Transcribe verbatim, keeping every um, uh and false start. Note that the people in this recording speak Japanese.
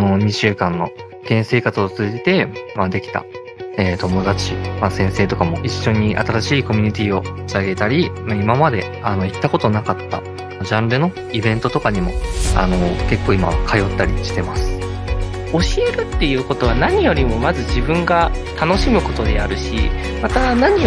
のにしゅうかんの現生活を通じて、まあ、できた、えー、友達、まあ、先生とかも一緒に新しいコミュニティを立ち上げたり、まあ、今まであの行ったことなかったジャンルのイベントとかにもあの結構今は通ったりしてます。 教えるっていうことは何よりもまず自分が楽しむことであるし、また何よ